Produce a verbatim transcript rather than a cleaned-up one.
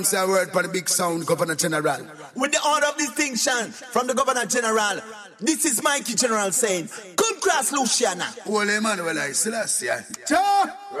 Say a word for the big sound, Governor General. With the order of distinction from the Governor General, this is Mikey General saying, come cross Luciana. Holy Emmanuel, I still see.